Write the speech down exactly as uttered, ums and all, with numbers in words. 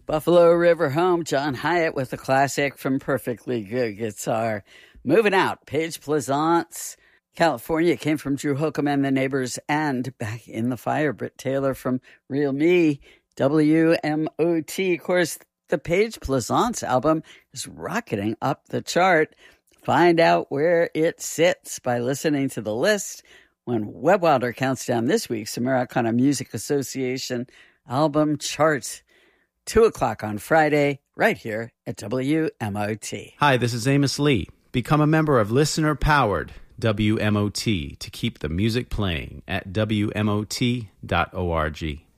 Buffalo River Home, John Hyatt with a classic from Perfectly Good Guitar. Moving out, Paige Plaisance, California, came from Drew Holcomb and the Neighbors, and Back in the Fire, Britt Taylor from Real Me, W M O T. Of course, the Paige Plaisance album is rocketing up the chart. Find out where it sits by listening to the list when Web Wilder counts down this week's Americana Music Association album chart. Two o'clock on Friday, right here at W M O T. Hi, this is Amos Lee. Become a member of listener-powered W M O T to keep the music playing at W M O T dot org.